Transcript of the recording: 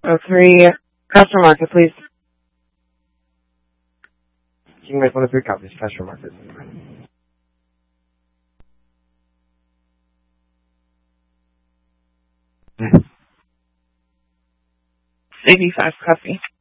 03 customer market, please. King Mike 103 copies, customer market. 85 copy.